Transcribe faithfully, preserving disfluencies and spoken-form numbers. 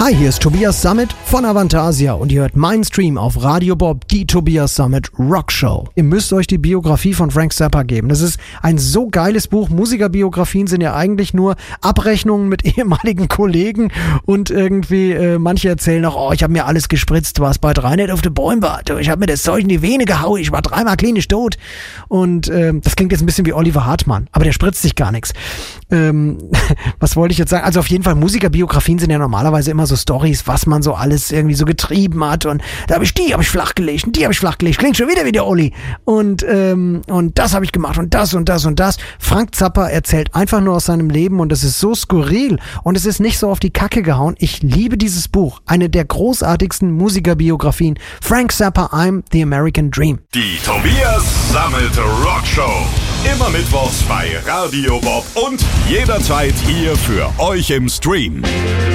Hi, hier ist Tobias Sammet von Avantasia und ihr hört meinen Stream auf Radio Bob, die Tobias Sammet Rock Show. Ihr müsst euch die Biografie von Frank Zappa geben. Das ist ein so geiles Buch. Musikerbiografien sind ja eigentlich nur Abrechnungen mit ehemaligen Kollegen und irgendwie, äh, manche erzählen noch, oh, ich habe mir alles gespritzt, was bei dreihundert auf der Bäume war. Ich habe mir das Zeug in die Vene gehauen, ich war dreimal klinisch tot. Und ähm, das klingt jetzt ein bisschen wie Oliver Hartmann, aber der spritzt sich gar nichts. Ähm, was wollte ich jetzt sagen? Also auf jeden Fall, Musikerbiografien sind ja normalerweise immer so Storys, was man so alles irgendwie so getrieben hat und da habe ich die habe ich flachgelegt und die habe ich flachgelegt, klingt schon wieder wie der Olli und ähm, und das habe ich gemacht und das und das und das. Frank Zappa erzählt einfach nur aus seinem Leben und es ist so skurril und es ist nicht so auf die Kacke gehauen. Ich liebe dieses Buch, eine der großartigsten Musikerbiografien. Frank Zappa, I'm the American Dream. Die Tobias Sammet Rock Show. Immer mittwochs bei Radio Bob und jederzeit hier für euch im Stream.